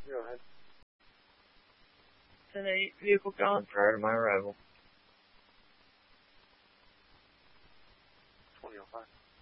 Go ahead. 10-8, vehicle gone prior to my arrival. 2005.